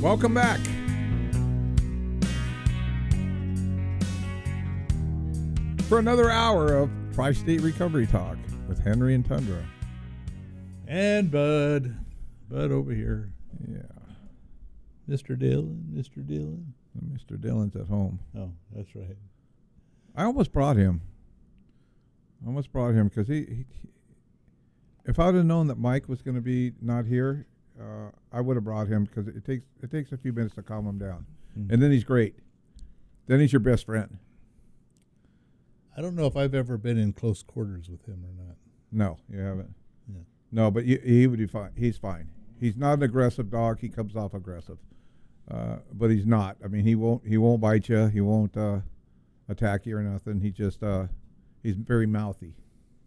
Welcome back. For another hour of Tri-State Recovery Talk with Henry and Tundra. And Bud over here. Yeah. Mr. Dillon. Mr. Dillon's at home. Oh, that's right. I almost brought him. Because he if I'd have known that Mike was going to be not here, I would have brought him because it takes a few minutes to calm him down. Mm-hmm. And then he's great. Then he's your best friend. I don't know if I've ever been in close quarters with him or not. No, you haven't. Yeah. No, but he would be fine. He's fine. He's not an aggressive dog. He comes off aggressive, but he's not. I mean, he won't bite you. He won't attack you or nothing. He just he's very mouthy.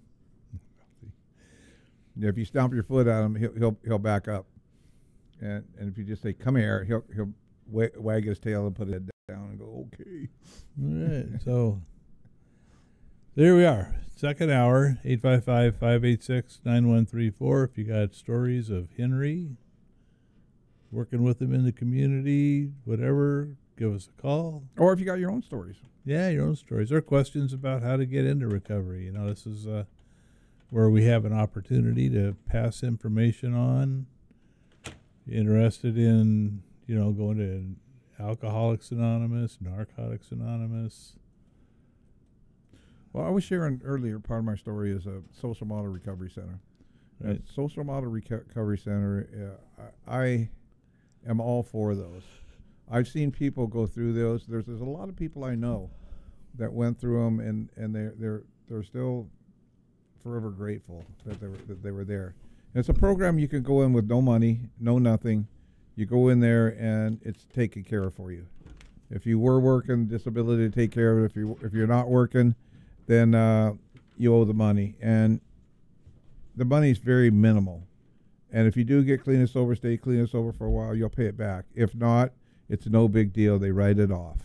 Yeah, if you stomp your foot at him, he'll back up, and if you just say "come here," he'll wag his tail and put it down and go okay. All right, so there we are. Second hour, 855-586-9134. If you got stories of Henry, working with him in the community, whatever, give us a call. Or if you got your own stories. Yeah, your own stories or questions about how to get into recovery. You know, this is where we have an opportunity to pass information on. Interested in, going to Alcoholics Anonymous, Narcotics Anonymous. Well, I was sharing earlier, part of my story is a social model recovery center. Right. At Social Model Recovery Center, I am all for those. I've seen people go through those. There's a lot of people I know that went through them, and they're still forever grateful that they were there. And it's a program you can go in with no money, no nothing. You go in there and it's taken care of for you. If you were working, disability to take care of it. If you're not working, then you owe the money, and the money's very minimal. And if you do get clean and sober, stay clean and sober for a while, you'll pay it back. If not, it's no big deal. They write it off.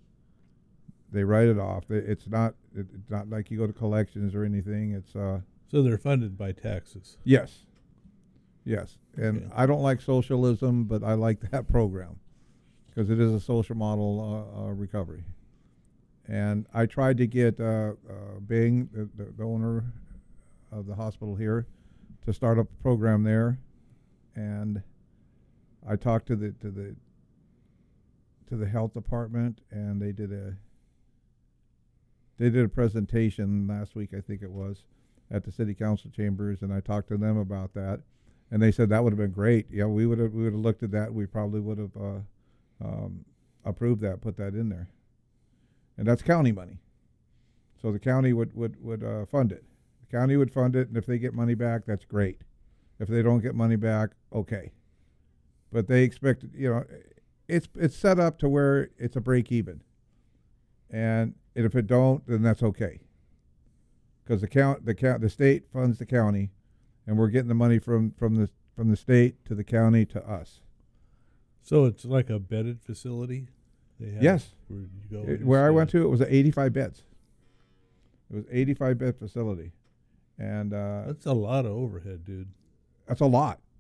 It's not like you go to collections or anything. It's so they're funded by taxes. Yes. And Okay. I don't like socialism, but I like that program because it is a social model recovery. And I tried to get Bing, the owner of the hospital here, to start up a program there. And I talked to the health department, and they did a presentation last week, I think it was, at the city council chambers, and I talked to them about that, and they said that would have been great. Yeah, we would have looked at that. We probably would have approved that, put that in there. And that's county money. So the county would fund it. The county would fund it, and if they get money back, that's great. If they don't get money back, okay. But they expect, it's set up to where it's a break even. And if it don't, then that's okay. Because the state funds the county, and we're getting the money from the state to the county to us. So it's like a bedded facility? Yes. Where you go Where I went to, it was 85 beds. It was 85 bed facility, and that's a lot of overhead, dude. that's a lot.